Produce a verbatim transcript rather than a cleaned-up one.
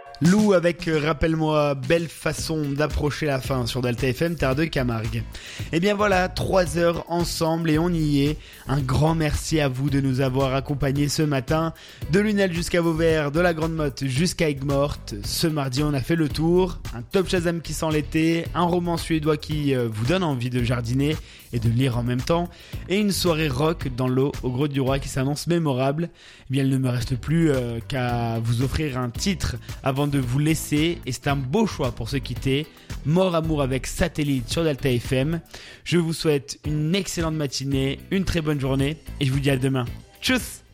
Lou avec euh, Rappelle-moi, belle façon d'approcher la fin sur Delta F M, Terre de Camargue. Et bien voilà, trois heures ensemble et on y est. Un grand merci à vous de nous avoir accompagnés ce matin. De Lunel jusqu'à Vauvert, de la Grande Motte jusqu'à Aigues-Mortes. Ce mardi, on a fait le tour. Un top Shazam qui sent l'été, un roman suédois qui euh, vous donne envie de jardiner et de lire en même temps. Et une soirée rock dans l'eau au Grotte du Roi qui s'annonce mémorable. Eh bien, il ne me reste plus euh, qu'à vous offrir un titre avant de vous laisser, et c'est un beau choix pour se quitter. Mort Amour avec Satellite sur Delta F M. Je vous souhaite une excellente matinée, une très bonne journée et je vous dis à demain. Tchuss.